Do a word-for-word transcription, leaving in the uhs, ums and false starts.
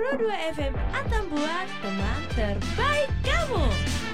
nol dua F M Atambua, teman terbaik kamu.